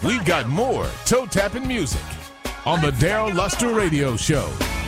We've got more toe-tapping music on the Daryl Luster Radio Show.